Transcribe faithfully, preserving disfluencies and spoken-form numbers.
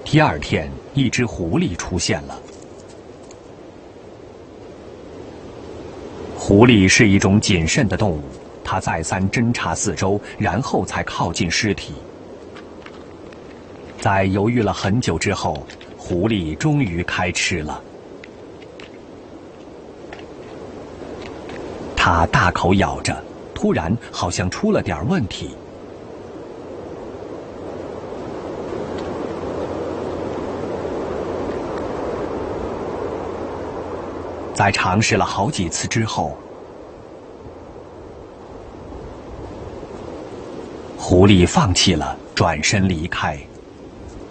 第二天，一只狐狸出现了。狐狸是一种谨慎的动物，它再三侦查四周，然后才靠近尸体。在犹豫了很久之后，狐狸终于开吃了。它大口咬着，突然好像出了点问题。在尝试了好几次之后，狐狸放弃了，转身离开。